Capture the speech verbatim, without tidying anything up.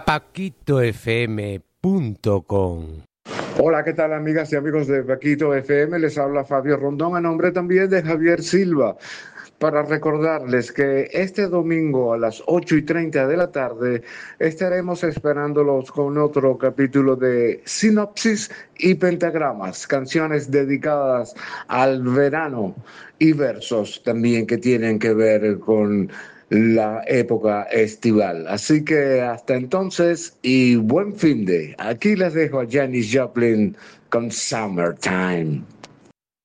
paquito f m punto com. Hola, ¿qué tal, amigas y amigos de Paquito F M? Les habla Fabio Rondón, a nombre también de Javier Silva, para recordarles que este domingo a las ocho y treinta de la tarde estaremos esperándolos con otro capítulo de Sinopsis y Pentagramas, canciones dedicadas al verano y versos también que tienen que ver con la época estival. Así que hasta entonces y buen fin de. Aquí les dejo a Janis Joplin con Summertime.